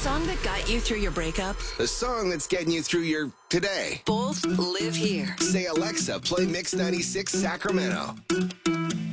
song that got you through your breakup, The song that's getting you through your today. both live here. Say, Alexa, play Mix 96 Sacramento.